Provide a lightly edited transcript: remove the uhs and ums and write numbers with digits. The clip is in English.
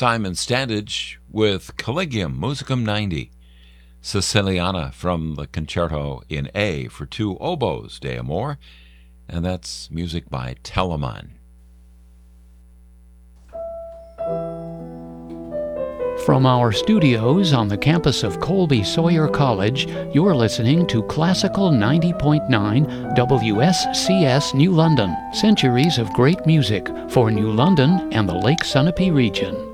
Simon Standage with Collegium Musicum 90. Siciliana from the Concerto in A for two oboes de amore, and that's music by Telemann. From our studios on the campus of Colby Sawyer College, you're listening to Classical 90.9 WSCS New London, centuries of great music for New London and the Lake Sunapee region.